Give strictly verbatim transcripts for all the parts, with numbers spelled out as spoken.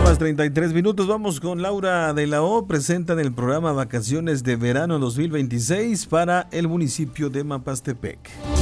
treinta y tres minutos, vamos con Laura de la O. Presentan el programa Vacaciones de Verano dos mil veintiséis para el municipio de Mapastepec.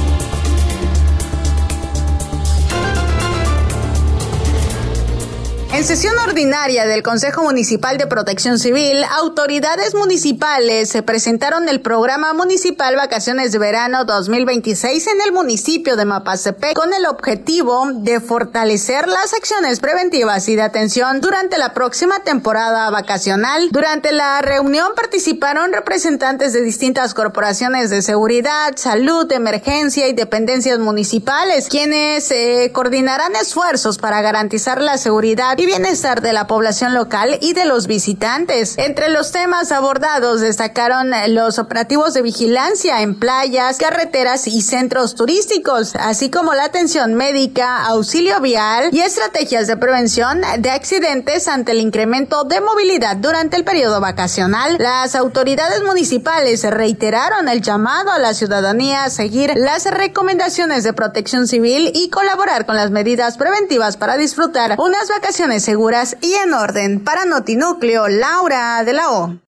En sesión ordinaria del Consejo Municipal de Protección Civil, autoridades municipales se presentaron el programa municipal Vacaciones de Verano dos mil veintiséis en el municipio de Mapastepec con el objetivo de fortalecer las acciones preventivas y de atención durante la próxima temporada vacacional. Durante la reunión participaron representantes de distintas corporaciones de seguridad, salud, emergencia y dependencias municipales, quienes eh, coordinarán esfuerzos para garantizar la seguridad y bienestar de la población local y de los visitantes. Entre los temas abordados destacaron los operativos de vigilancia en playas, carreteras y centros turísticos, así como la atención médica, auxilio vial y estrategias de prevención de accidentes ante el incremento de movilidad durante el periodo vacacional. Las autoridades municipales reiteraron el llamado a la ciudadanía a seguir las recomendaciones de Protección Civil y colaborar con las medidas preventivas para disfrutar unas vacaciones seguras y en orden. Para Notinúcleo, Laura de la O.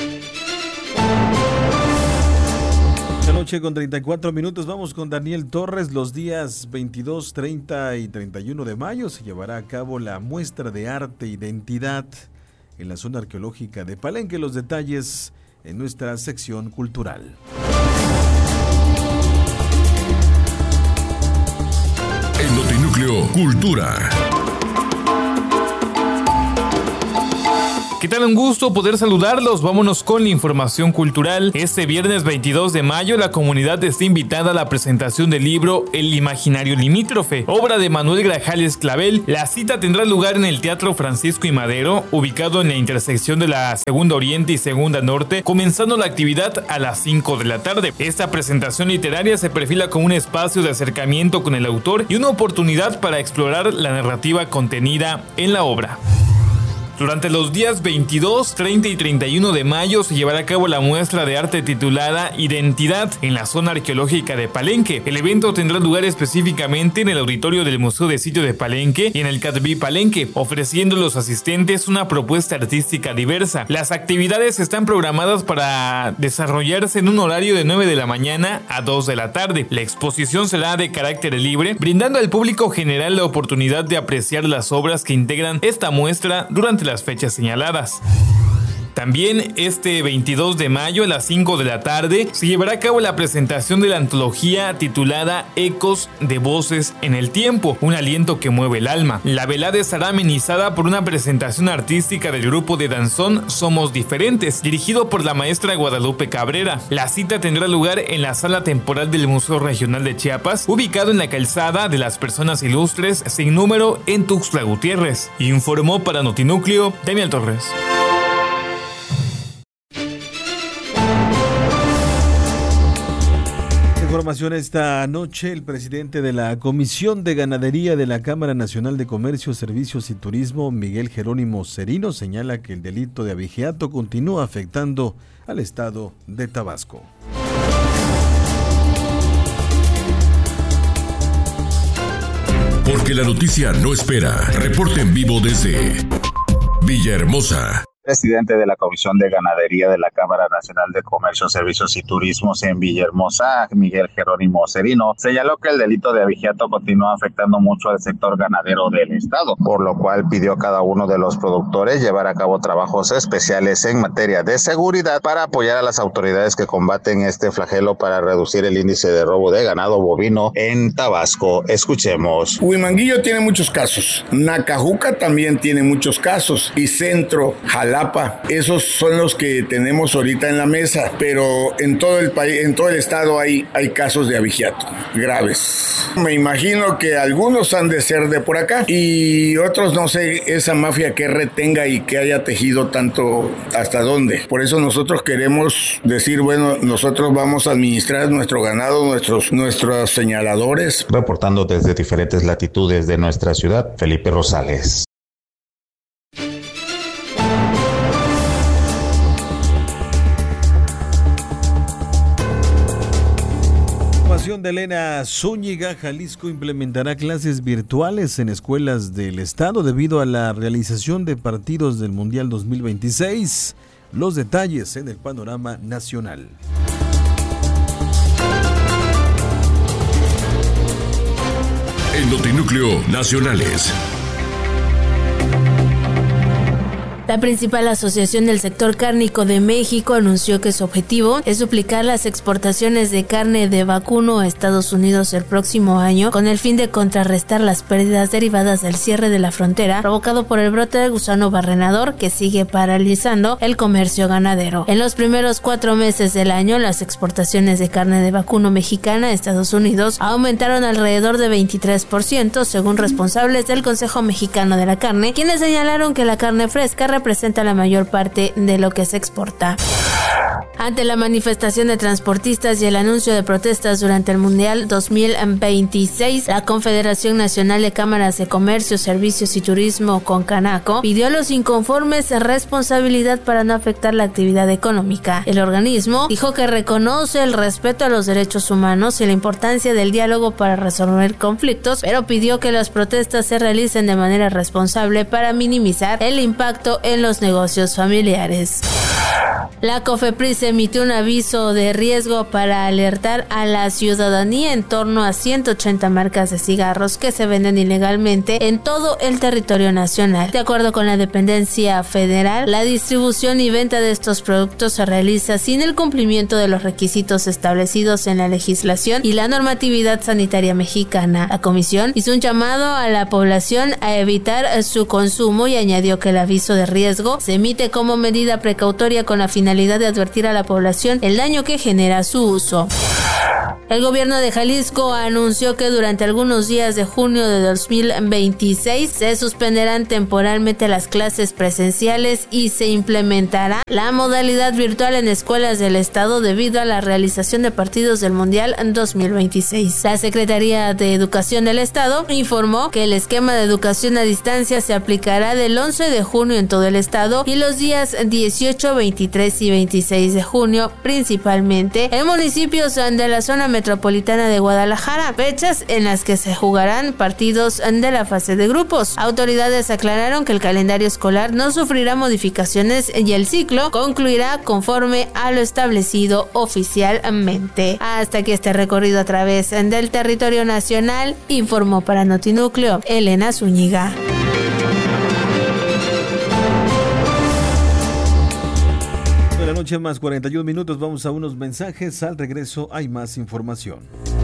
Esta noche con treinta y cuatro minutos vamos con Daniel Torres. Los días veintidós, treinta y treinta y uno de mayo se llevará a cabo la muestra de arte Identidad en la zona arqueológica de Palenque. Los detalles en nuestra sección cultural. En Notinúcleo, Cultura. ¿Qué tal? Un gusto poder saludarlos. Vámonos con la información cultural. Este viernes veintidós de mayo, la comunidad está invitada a la presentación del libro El Imaginario Limítrofe, obra de Manuel Grajales Clavel. La cita tendrá lugar en el Teatro Francisco y Madero, ubicado en la intersección de la Segunda Oriente y Segunda Norte, comenzando la actividad a las cinco de la tarde. Esta presentación literaria se perfila como un espacio de acercamiento con el autor y una oportunidad para explorar la narrativa contenida en la obra. Durante los días veintidós, treinta y treinta y uno de mayo se llevará a cabo la muestra de arte titulada Identidad en la zona arqueológica de Palenque. El evento tendrá lugar específicamente en el auditorio del Museo de Sitio de Palenque y en el Catví Palenque, ofreciendo a los asistentes una propuesta artística diversa. Las actividades están programadas para desarrollarse en un horario de nueve de la mañana a dos de la tarde. La exposición será de carácter libre, brindando al público general la oportunidad de apreciar las obras que integran esta muestra durante las fechas señaladas. También este veintidós de mayo a las cinco de la tarde se llevará a cabo la presentación de la antología titulada Ecos de Voces en el Tiempo, un aliento que mueve el alma. La velada estará amenizada por una presentación artística del grupo de danzón Somos Diferentes, dirigido por la maestra Guadalupe Cabrera. La cita tendrá lugar en la sala temporal del Museo Regional de Chiapas, ubicado en la calzada de las Personas Ilustres sin número en Tuxtla Gutiérrez. Informó para Notinúcleo Daniel Torres. Información esta noche. El presidente de la Comisión de Ganadería de la Cámara Nacional de Comercio, Servicios y Turismo, Miguel Jerónimo Cerino, señala que el delito de abigeato continúa afectando al estado de Tabasco. Porque la noticia no espera. Reporte en vivo desde Villahermosa. Presidente de la Comisión de Ganadería de la Cámara Nacional de Comercio, Servicios y Turismos en Villahermosa, Miguel Jerónimo Cerino, señaló que el delito de abigeato continúa afectando mucho al sector ganadero del estado, por lo cual pidió a cada uno de los productores llevar a cabo trabajos especiales en materia de seguridad para apoyar a las autoridades que combaten este flagelo para reducir el índice de robo de ganado bovino en Tabasco. Escuchemos. Huimanguillo tiene muchos casos, Nacajuca también tiene muchos casos, y Centro, Jalapa, esos son los que tenemos ahorita en la mesa, pero en todo el país, en todo el estado hay, hay casos de abigeato graves. Me imagino que algunos han de ser de por acá y otros no sé esa mafia que retenga y que haya tejido tanto hasta dónde. Por eso nosotros queremos decir, bueno, nosotros vamos a administrar nuestro ganado, nuestros, nuestros señaladores. Reportando desde diferentes latitudes de nuestra ciudad, Felipe Rosales. información de Elena Zúñiga. Jalisco implementará clases virtuales en escuelas del estado debido a la realización de partidos del Mundial dos mil veintiséis. Los detalles en el panorama nacional. En Notinúcleo Nacionales. La principal asociación del sector cárnico de México anunció que su objetivo es duplicar las exportaciones de carne de vacuno a Estados Unidos el próximo año, con el fin de contrarrestar las pérdidas derivadas del cierre de la frontera provocado por el brote de gusano barrenador que sigue paralizando el comercio ganadero. En los primeros cuatro meses del año, las exportaciones de carne de vacuno mexicana a Estados Unidos aumentaron alrededor de veintitrés por ciento, según responsables del Consejo Mexicano de la Carne, quienes señalaron que la carne fresca representa la mayor parte de lo que se exporta. Ante la manifestación de transportistas y el anuncio de protestas durante el Mundial dos mil veintiséis, la Confederación Nacional de Cámaras de Comercio, Servicios y Turismo, CONCANACO, pidió a los inconformes responsabilidad para no afectar la actividad económica. El organismo dijo que reconoce el respeto a los derechos humanos y la importancia del diálogo para resolver conflictos, pero pidió que las protestas se realicen de manera responsable para minimizar el impacto en los negocios familiares. La COFEPRIS emitió un aviso de riesgo para alertar a la ciudadanía en torno a ciento ochenta marcas de cigarros que se venden ilegalmente en todo el territorio nacional. De acuerdo con la dependencia federal, la distribución y venta de estos productos se realiza sin el cumplimiento de los requisitos establecidos en la legislación y la normatividad sanitaria mexicana. La comisión hizo un llamado a la población a evitar su consumo y añadió que el aviso de riesgo se emite como medida precautoria con la finalidad de advertir a la población el daño que genera su uso. El gobierno de Jalisco anunció que durante algunos días de junio de dos mil veintiséis se suspenderán temporalmente las clases presenciales y se implementará la modalidad virtual en escuelas del estado debido a la realización de partidos del Mundial dos mil veintiséis. La Secretaría de Educación del estado informó que el esquema de educación a distancia se aplicará del once de junio en todo el estado y los días dieciocho, veintitrés y veintiséis de junio, principalmente en municipios de la zona metropolitana de Guadalajara, fechas en las que se jugarán partidos de la fase de grupos. Autoridades aclararon que el calendario escolar no sufrirá modificaciones y el ciclo concluirá conforme a lo establecido oficialmente. Hasta aquí este recorrido a través del territorio nacional, informó para Notinúcleo Elena Zúñiga. De la noche más cuarenta y un minutos, vamos a unos mensajes. Al regreso hay más información.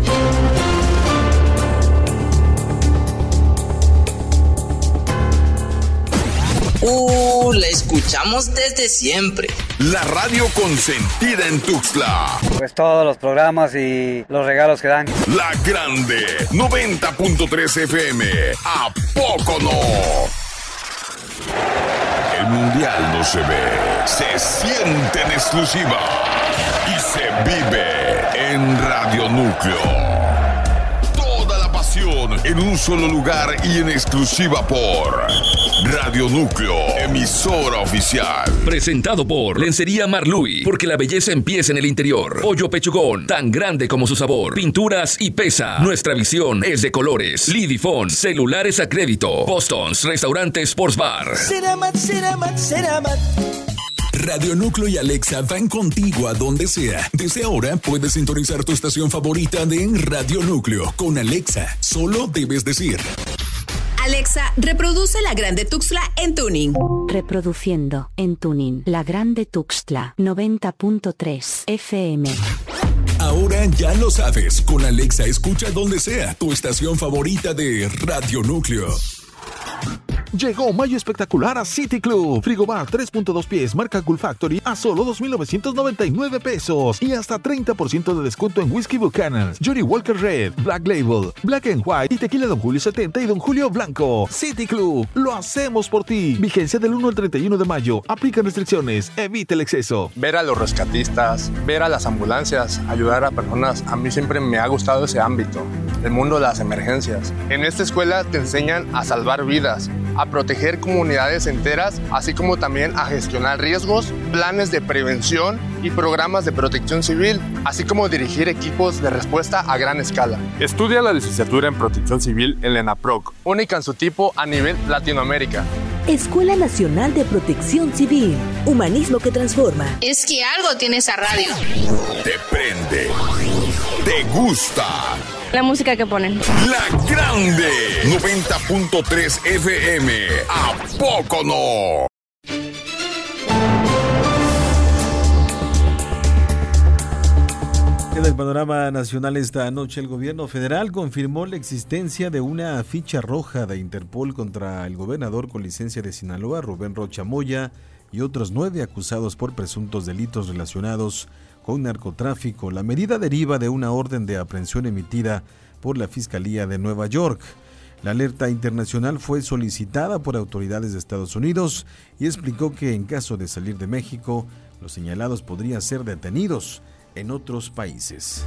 Uh, la escuchamos desde siempre. La radio consentida en Tuxtla. Pues todos los programas y los regalos que dan. La Grande, noventa punto tres F M. ¿A poco no? El mundial no se ve, se siente en exclusiva y se vive en Radio Núcleo. Toda la pasión en un solo lugar y en exclusiva por Radio Núcleo, emisora oficial. Presentado por Lencería Marluy, porque la belleza empieza en el interior. Pollo Pechugón, tan grande como su sabor. Pinturas y pesa. Nuestra visión es de colores. Lidifón, celulares a crédito. Boston's, restaurante Sports Bar. Ceramat, Ceramat, Ceramat. Radio Núcleo y Alexa van contigo a donde sea. Desde ahora puedes sintonizar tu estación favorita de Radio Núcleo. Con Alexa, solo debes decir: Alexa, reproduce La Grande Tuxtla en tuning. Reproduciendo en tuning La Grande Tuxtla noventa punto tres F M. Ahora ya lo sabes. Con Alexa escucha donde sea tu estación favorita de Radio Núcleo. Llegó mayo espectacular a City Club. Frigobar tres punto dos pies marca Cool Factory a solo dos mil novecientos noventa y nueve pesos y hasta treinta por ciento de descuento en Whisky Buchanan, Johnny Walker Red, Black Label, Black and White y Tequila Don Julio setenta y Don Julio Blanco. City Club, lo hacemos por ti. Vigencia del uno al treinta y uno de mayo. Aplican restricciones. Evite el exceso. Ver a los rescatistas, ver a las ambulancias, ayudar a personas. A mí siempre me ha gustado ese ámbito. el mundo de las emergencias. En esta escuela te enseñan a salvar vidas, a proteger comunidades enteras, así como también a gestionar riesgos, planes de prevención y programas de protección civil, así como dirigir equipos de respuesta a gran escala. Estudia la licenciatura en Protección Civil en la ENAPROC, única en su tipo a nivel Latinoamérica. Escuela Nacional de Protección Civil, humanismo que transforma. Es que algo tiene esa radio. Te prende, te gusta. La música que ponen. La Grande, noventa punto tres F M. ¿A poco no? En el panorama nacional esta noche, el gobierno federal confirmó la existencia de una ficha roja de Interpol contra el gobernador con licencia de Sinaloa, Rubén Rocha Moya, y otros nueve acusados por presuntos delitos relacionados con narcotráfico. La medida deriva de una orden de aprehensión emitida por la Fiscalía de Nueva York. La alerta internacional fue solicitada por autoridades de Estados Unidos y explicó que en caso de salir de México, los señalados podrían ser detenidos en otros países.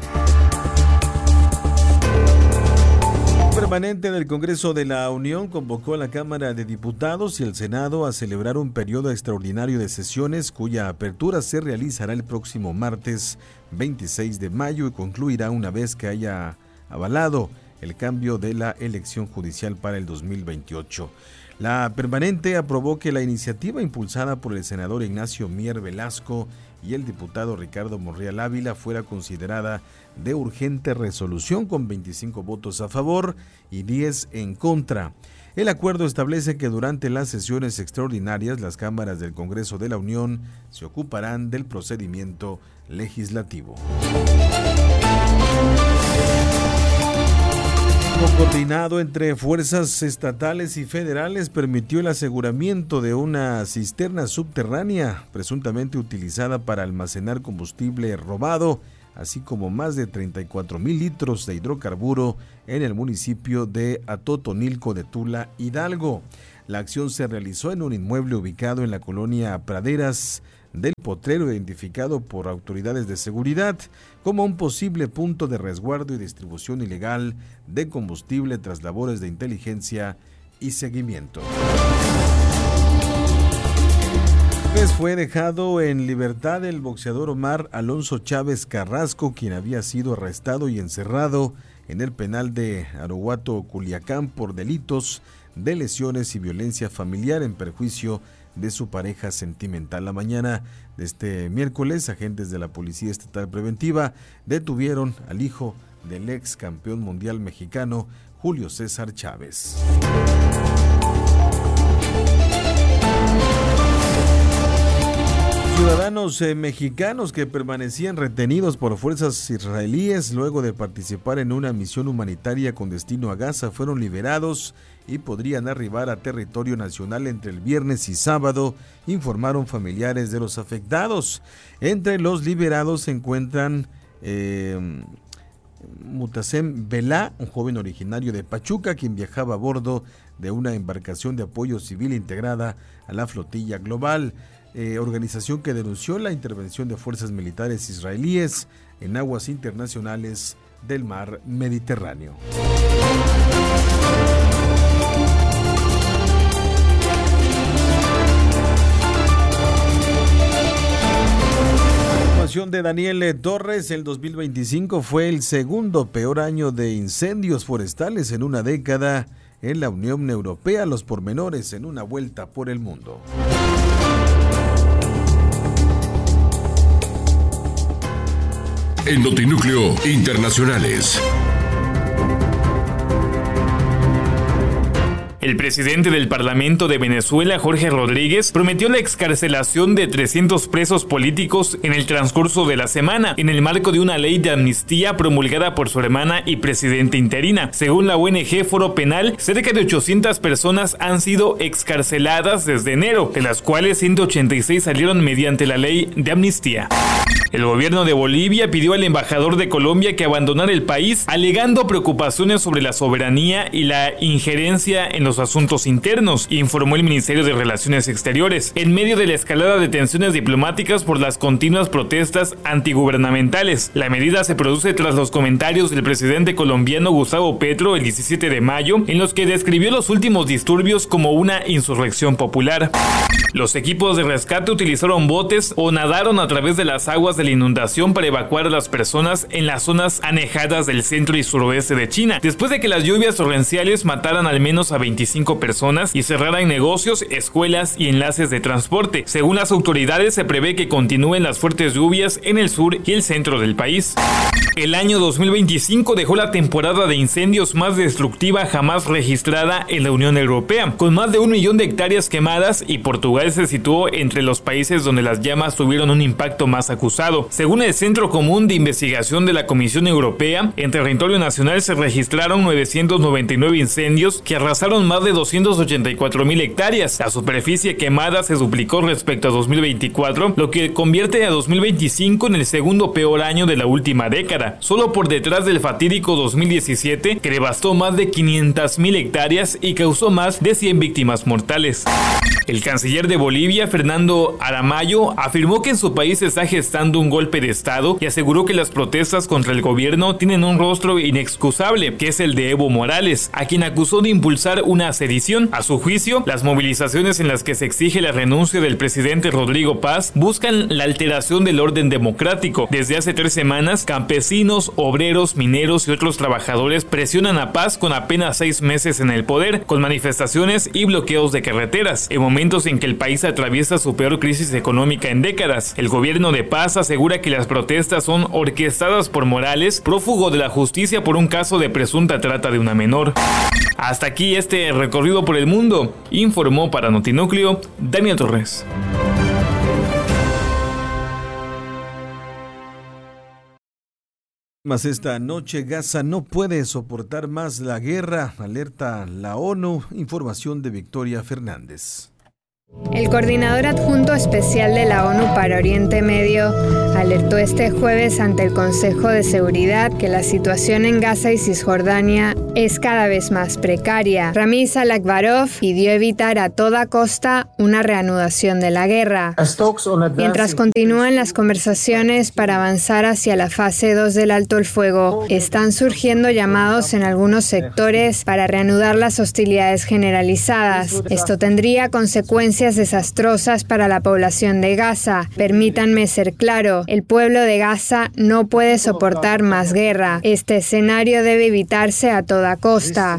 El permanente del Congreso de la Unión convocó a la Cámara de Diputados y el Senado a celebrar un periodo extraordinario de sesiones cuya apertura se realizará el próximo martes veintiséis de mayo y concluirá una vez que haya avalado el cambio de la elección judicial para el dos mil veintiocho. La permanente aprobó que la iniciativa impulsada por el senador Ignacio Mier Velasco y el diputado Ricardo Monreal Ávila fuera considerada de urgente resolución con veinticinco votos a favor y diez en contra. El acuerdo establece que durante las sesiones extraordinarias las cámaras del Congreso de la Unión se ocuparán del procedimiento legislativo. Un coordinado entre fuerzas estatales y federales permitió el aseguramiento de una cisterna subterránea presuntamente utilizada para almacenar combustible robado, así como más de treinta y cuatro mil litros de hidrocarburo en el municipio de Atotonilco de Tula, Hidalgo. La acción se realizó en un inmueble ubicado en la colonia Praderas del Potrero, identificado por autoridades de seguridad como un posible punto de resguardo y distribución ilegal de combustible tras labores de inteligencia y seguimiento. Pues fue dejado en libertad el boxeador Omar Alonso Chávez Carrasco, quien había sido arrestado y encerrado en el penal de Aroguato, Culiacán, por delitos de lesiones y violencia familiar en perjuicio de su pareja sentimental. La mañana de este miércoles, agentes de la Policía Estatal Preventiva detuvieron al hijo del ex campeón mundial mexicano, Julio César Chávez. Ciudadanos eh, mexicanos que permanecían retenidos por fuerzas israelíes luego de participar en una misión humanitaria con destino a Gaza fueron liberados y podrían arribar a territorio nacional entre el viernes y sábado, informaron familiares de los afectados. Entre los liberados se encuentran eh, Mutasem Belá, un joven originario de Pachuca, quien viajaba a bordo de una embarcación de apoyo civil integrada a la flotilla global, eh, organización que denunció la intervención de fuerzas militares israelíes en aguas internacionales del mar Mediterráneo. De Daniel Torres, el dos mil veinticinco fue el segundo peor año de incendios forestales en una década en la Unión Europea. Los pormenores en una vuelta por el mundo. En Notinúcleo Internacionales. El presidente del Parlamento de Venezuela, Jorge Rodríguez, prometió la excarcelación de trescientos presos políticos en el transcurso de la semana, en el marco de una ley de amnistía promulgada por su hermana y presidenta interina. Según la O N G Foro Penal, cerca de ochocientas personas han sido excarceladas desde enero, de las cuales ciento ochenta y seis salieron mediante la ley de amnistía. El gobierno de Bolivia pidió al embajador de Colombia que abandonara el país, alegando preocupaciones sobre la soberanía y la injerencia en los asuntos internos, informó el Ministerio de Relaciones Exteriores, en medio de la escalada de tensiones diplomáticas por las continuas protestas antigubernamentales. La medida se produce tras los comentarios del presidente colombiano Gustavo Petro el diecisiete de mayo, en los que describió los últimos disturbios como una insurrección popular. Los equipos de rescate utilizaron botes o nadaron a través de las aguas de la inundación para evacuar a las personas en las zonas anejadas del centro y suroeste de China, después de que las lluvias torrenciales mataran al menos a veinticinco personas y cerraran negocios, escuelas y enlaces de transporte. Según las autoridades, se prevé que continúen las fuertes lluvias en el sur y el centro del país. El año dos mil veinticinco dejó la temporada de incendios más destructiva jamás registrada en la Unión Europea, con más de un millón de hectáreas quemadas, y Portugal se situó entre los países donde las llamas tuvieron un impacto más acusado. Según el Centro Común de Investigación de la Comisión Europea, en territorio nacional se registraron novecientos noventa y nueve incendios que arrasaron más de doscientos ochenta y cuatro mil hectáreas. La superficie quemada se duplicó respecto a dos mil veinticuatro, lo que convierte a dos mil veinticinco en el segundo peor año de la última década, solo por detrás del fatídico dos mil diecisiete, que devastó más de quinientas mil hectáreas y causó más de cien víctimas mortales. El canciller de Bolivia, Fernando Aramayo, afirmó que en su país se está gestando un golpe de Estado y aseguró que las protestas contra el gobierno tienen un rostro inexcusable, que es el de Evo Morales, a quien acusó de impulsar una sedición. A su juicio, las movilizaciones en las que se exige la renuncia del presidente Rodrigo Paz buscan la alteración del orden democrático. Desde hace tres semanas, campesinos, obreros, mineros y otros trabajadores presionan a Paz con apenas seis meses en el poder, con manifestaciones y bloqueos de carreteras, en momentos en que el país atraviesa su peor crisis económica en décadas. El gobierno de Paz asegura que las protestas son orquestadas por Morales, prófugo de la justicia por un caso de presunta trata de una menor. Hasta aquí este recorrido por el mundo, informó para Notinúcleo Daniel Torres. Más esta noche, Gaza no puede soportar más la guerra, alerta la ONU. Información de Victoria Fernández. El coordinador adjunto especial de la ONU para Oriente Medio alertó este jueves ante el Consejo de Seguridad que la situación en Gaza y Cisjordania es cada vez más precaria. Ramiz Al-Akbarov pidió evitar a toda costa una reanudación de la guerra. Mientras continúan las conversaciones para avanzar hacia la fase dos del alto el fuego, están surgiendo llamados en algunos sectores para reanudar las hostilidades generalizadas. Esto tendría consecuencias desastrosas para la población de Gaza. Permítanme ser claro, el pueblo de Gaza no puede soportar más guerra. Este escenario debe evitarse a toda costa.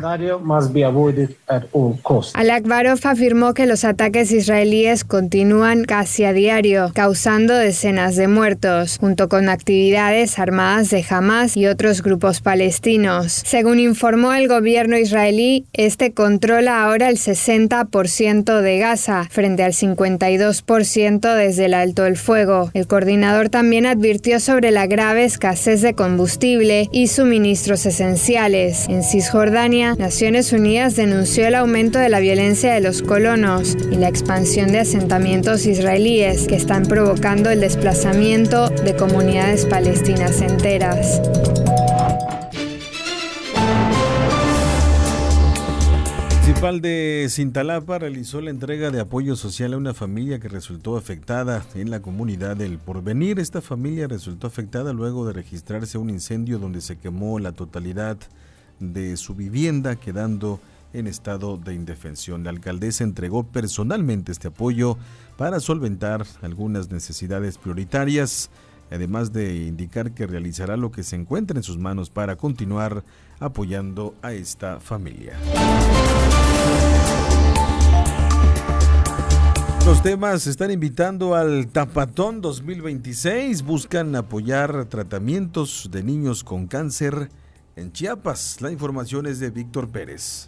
Al-Akbarov afirmó que los ataques israelíes continúan casi a diario, causando decenas de muertos, junto con actividades armadas de Hamas y otros grupos palestinos. Según informó el gobierno israelí, este controla ahora el sesenta por ciento de Gaza, frente al cincuenta y dos por ciento desde el alto el fuego. El coordinador también advirtió sobre la grave escasez de combustible y suministros esenciales. En Cisjordania, Naciones Unidas denunció el aumento de la violencia de los colonos y la expansión de asentamientos israelíes que están provocando el desplazamiento de comunidades palestinas enteras. El municipal de Cintalapa realizó la entrega de apoyo social a una familia que resultó afectada en la comunidad del Porvenir. Esta familia resultó afectada luego de registrarse un incendio donde se quemó la totalidad de su vivienda, quedando en estado de indefensión. La alcaldesa entregó personalmente este apoyo para solventar algunas necesidades prioritarias, además de indicar que realizará lo que se encuentre en sus manos para continuar apoyando a esta familia. Los temas están invitando al Tapatón dos mil veintiséis. Buscan apoyar tratamientos de niños con cáncer en Chiapas. La información es de Víctor Pérez.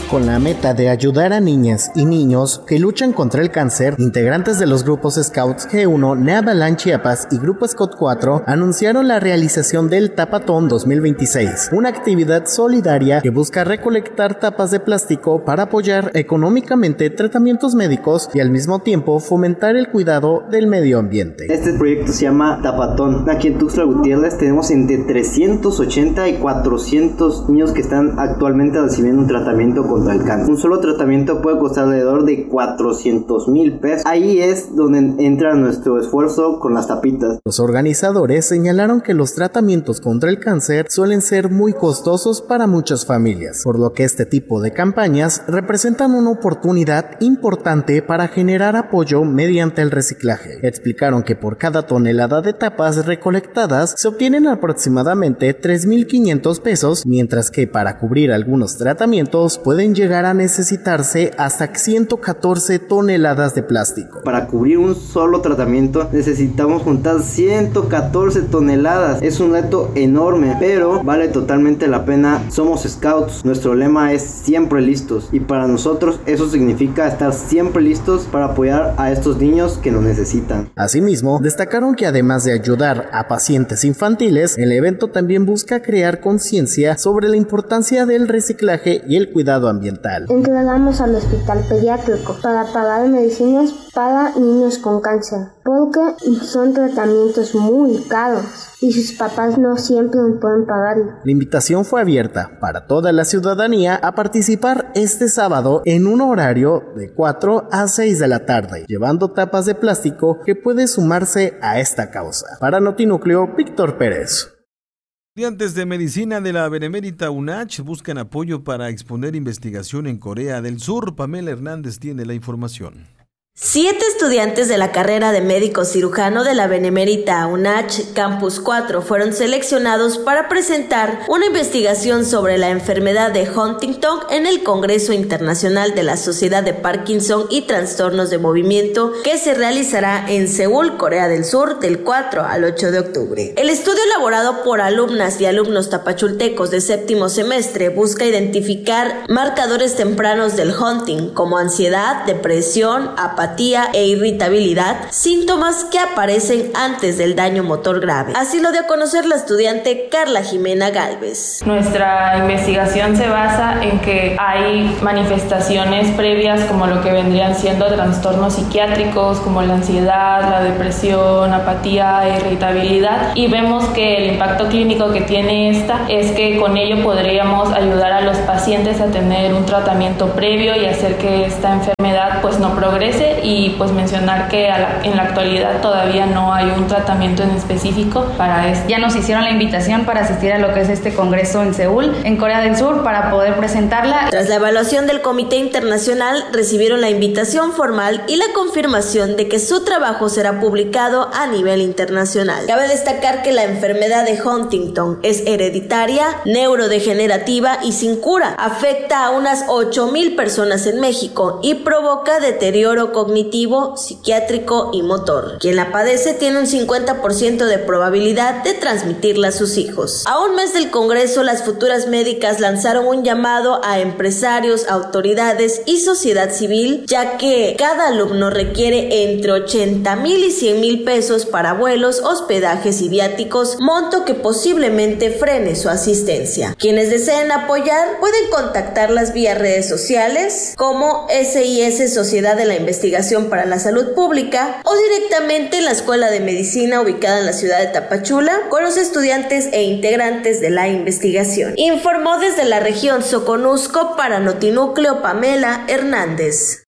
Con la meta de ayudar a niñas y niños que luchan contra el cáncer, integrantes de los grupos Scouts G uno, Neabalán Chiapas y Grupo Scout cuatro anunciaron la realización del Tapatón dos mil veintiséis, una actividad solidaria que busca recolectar tapas de plástico para apoyar económicamente tratamientos médicos y al mismo tiempo fomentar el cuidado del medio ambiente. Este proyecto se llama Tapatón. Aquí en Tuxtla Gutiérrez tenemos entre trescientos ochenta y cuatrocientos niños que están actualmente recibiendo un tratamiento con contra el cáncer. Un solo tratamiento puede costar alrededor de cuatrocientos mil pesos. Ahí es donde entra nuestro esfuerzo con las tapitas. Los organizadores señalaron que los tratamientos contra el cáncer suelen ser muy costosos para muchas familias, por lo que este tipo de campañas representan una oportunidad importante para generar apoyo mediante el reciclaje. Explicaron que por cada tonelada de tapas recolectadas se obtienen aproximadamente tres mil quinientos pesos, mientras que para cubrir algunos tratamientos pueden llegar a necesitarse hasta ciento catorce toneladas de plástico. Para cubrir un solo tratamiento necesitamos juntar ciento catorce toneladas. Es un reto enorme, pero vale totalmente la pena. Somos scouts, nuestro lema es siempre listos, y para nosotros eso significa estar siempre listos para apoyar a estos niños que nos necesitan. Asimismo, destacaron que además de ayudar a pacientes infantiles, el evento también busca crear conciencia sobre la importancia del reciclaje y el cuidado ambiental. Entregamos al hospital pediátrico para pagar medicinas para niños con cáncer, porque son tratamientos muy caros y sus papás no siempre pueden pagarlo. La invitación fue abierta para toda la ciudadanía a participar este sábado en un horario de cuatro a seis de la tarde, llevando tapas de plástico que puede sumarse a esta causa. Para Notinúcleo, Víctor Pérez. Estudiantes de medicina de la Benemérita UNACH buscan apoyo para exponer investigación en Corea del Sur. Pamela Hernández tiene la información. Siete estudiantes de la carrera de médico cirujano de la Benemérita UNACH Campus cuatro fueron seleccionados para presentar una investigación sobre la enfermedad de Huntington en el Congreso Internacional de la Sociedad de Parkinson y Trastornos de Movimiento, que se realizará en Seúl, Corea del Sur, del cuatro al ocho de octubre. El estudio elaborado por alumnas y alumnos tapachultecos de séptimo semestre busca identificar marcadores tempranos del Huntington como ansiedad, depresión, apatía e irritabilidad, síntomas que aparecen antes del daño motor grave. Así lo dio a conocer la estudiante Carla Jimena Gálvez. Nuestra investigación se basa en que hay manifestaciones previas como lo que vendrían siendo trastornos psiquiátricos como la ansiedad, la depresión, apatía e irritabilidad, y vemos que el impacto clínico que tiene esta es que con ello podríamos ayudar a los pacientes a tener un tratamiento previo y hacer que esta enfermedad pues no progrese. Y pues mencionar que a la, en la actualidad todavía no hay un tratamiento en específico para esto. Ya nos hicieron la invitación para asistir a lo que es este congreso en Seúl, en Corea del Sur, para poder presentarla. Tras la evaluación del Comité Internacional, recibieron la invitación formal y la confirmación de que su trabajo será publicado a nivel internacional. Cabe destacar que la enfermedad de Huntington es hereditaria, neurodegenerativa y sin cura. Afecta a unas ocho mil personas en México y provoca deterioro cognitivo cognitivo, psiquiátrico y motor. Quien la padece tiene un cincuenta por ciento de probabilidad de transmitirla a sus hijos. A un mes del Congreso, las futuras médicas lanzaron un llamado a empresarios, autoridades y sociedad civil, ya que cada alumno requiere entre ochenta mil y cien mil pesos para vuelos, hospedajes y viáticos, monto que posiblemente frene su asistencia. Quienes deseen apoyar pueden contactarlas vía redes sociales como S I S Sociedad de la Investigación para la Salud Pública o directamente en la Escuela de Medicina ubicada en la ciudad de Tapachula con los estudiantes e integrantes de la investigación. Informó desde la región Soconusco para Notinúcleo Pamela Hernández.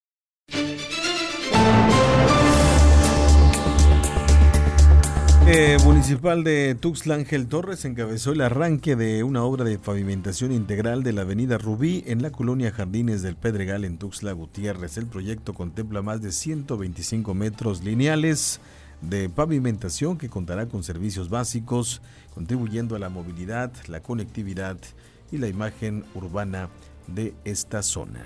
El municipal de Tuxtla, Ángel Torres, encabezó el arranque de una obra de pavimentación integral de la avenida Rubí en la colonia Jardines del Pedregal en Tuxtla Gutiérrez. El proyecto contempla más de ciento veinticinco metros lineales de pavimentación que contará con servicios básicos, contribuyendo a la movilidad, la conectividad y la imagen urbana de esta zona.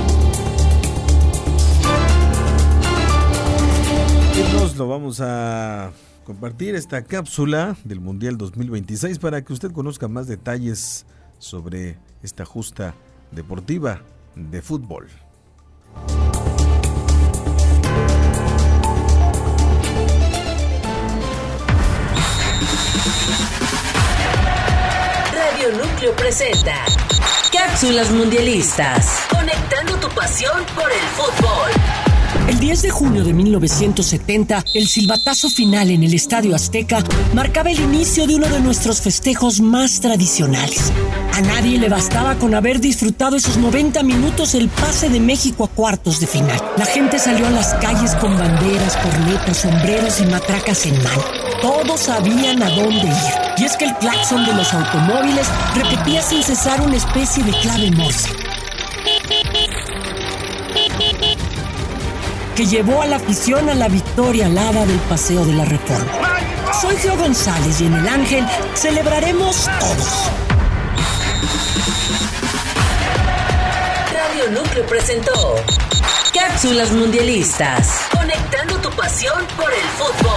Y nos lo vamos a compartir esta cápsula del Mundial dos mil veintiséis para que usted conozca más detalles sobre esta justa deportiva de fútbol. Radio Núcleo presenta Cápsulas Mundialistas, conectando tu pasión por el fútbol. El diez de junio de mil novecientos setenta, el silbatazo final en el Estadio Azteca marcaba el inicio de uno de nuestros festejos más tradicionales. A nadie le bastaba con haber disfrutado esos noventa minutos el pase de México a cuartos de final. La gente salió a las calles con banderas, cornetas, sombreros y matracas en mano. Todos sabían a dónde ir. Y es que el claxon de los automóviles repetía sin cesar una especie de clave morse, que llevó a la afición a la victoria alada del Paseo de la Reforma. Soy Geo González y en El Ángel celebraremos todos. Radio Núcleo presentó Cápsulas Mundialistas, conectando tu pasión por el fútbol.